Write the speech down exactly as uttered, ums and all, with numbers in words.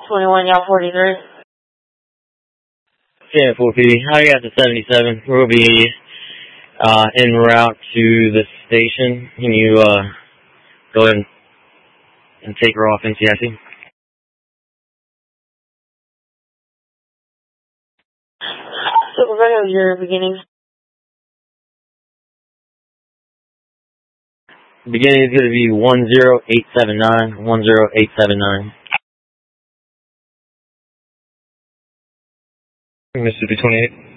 twenty-one, Yaw forty-three. Yeah, four P D. I got the seventy-seven. We'll be uh, en route to the station. Can you uh, go ahead and, and take her off N C I C? Supervisor, your beginning. Beginning is going to be one zero eight seven nine, one zero eight seven nine. Mississippi twenty-eight.